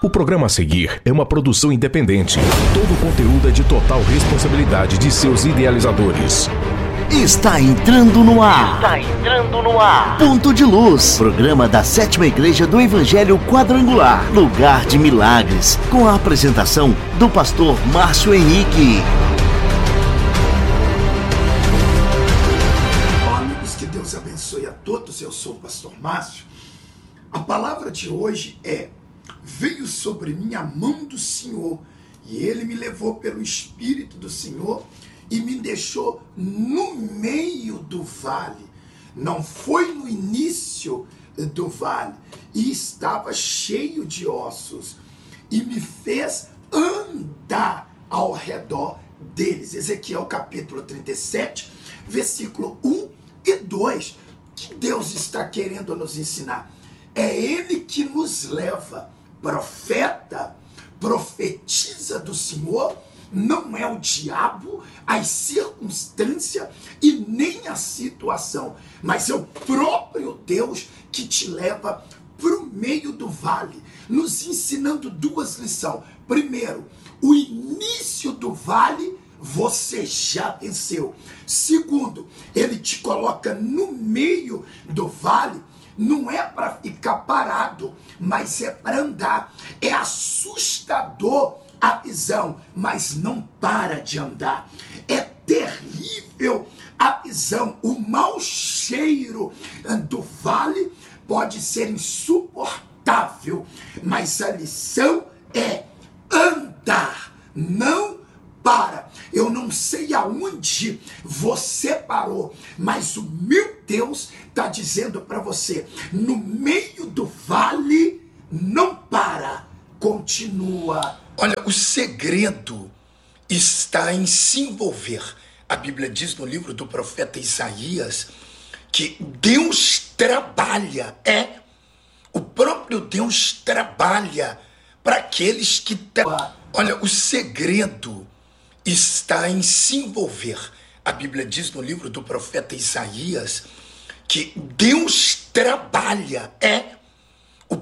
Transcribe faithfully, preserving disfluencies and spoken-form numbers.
O programa a seguir é uma produção independente. Todo o conteúdo é de total responsabilidade de seus idealizadores. Está entrando no ar. Está entrando no ar. Ponto de Luz, programa da Sétima Igreja do Evangelho Quadrangular, lugar de milagres, com a apresentação do pastor Márcio Henrique. Olá, amigos, que Deus abençoe a todos. Eu sou o pastor Márcio. A palavra de hoje é: veio sobre mim a mão do Senhor, e Ele me levou pelo Espírito do Senhor e me deixou no meio do vale. Não foi no início do vale, e estava cheio de ossos, e me fez andar ao redor deles. Ezequiel capítulo trinta e sete, versículo um e dois. Que Deus está querendo nos ensinar? É Ele que nos leva. Profeta, profetiza do Senhor, não é o diabo, as circunstâncias e nem a situação, mas é o próprio Deus que te leva para o meio do vale, nos ensinando duas lições. Primeiro, o início do vale você já venceu. Segundo, ele te coloca no meio do vale. Não é para ficar parado, mas é para andar. É assustador a visão, mas não para de andar. É terrível a visão. O mau cheiro do vale pode ser insuportável, mas a lição é andar, não para. Eu não sei aonde você parou, mas o meu Deus está dizendo para você: no meio do vale, não para, continua. Olha, o segredo está em se envolver. A Bíblia diz no livro do profeta Isaías que Deus trabalha, é, o próprio Deus trabalha para aqueles que... Tra... Olha, o segredo está em se envolver. A Bíblia diz no livro do profeta Isaías que Deus trabalha, é,